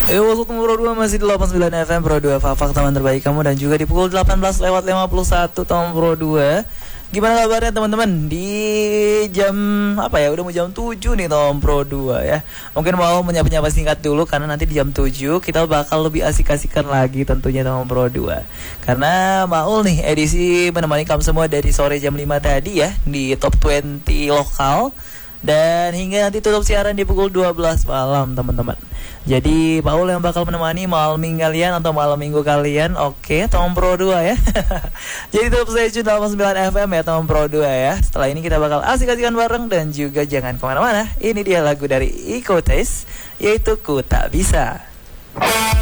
Waktu Pro 2 masih di 89 FM Pro 2 Fafak teman terbaik kamu. Dan juga di pukul 18:51 Tom Pro 2. Gimana kabarnya teman-teman? Di jam apa ya? Udah mau jam 7 nih Tom Pro 2 ya. Mungkin mau menyapa-nyapa singkat dulu karena nanti di jam 7 kita bakal lebih asik-asikan lagi tentunya Tom Pro 2. Karena Maul nih edisi menemani kamu semua dari sore jam 5 tadi ya di Top 20 lokal. Dan hingga nanti tutup siaran di pukul 12 malam teman-teman. Jadi Paul yang bakal menemani malam minggu kalian atau malam minggu kalian. Oke, Tom Pro 2 ya. Jadi tetap stay tune 89 FM ya Tom Pro 2 ya. Setelah ini kita bakal asik-asikan bareng. Dan juga jangan kemana-mana. Ini dia lagu dari Iko Taste, yaitu Ku Tak Bisa.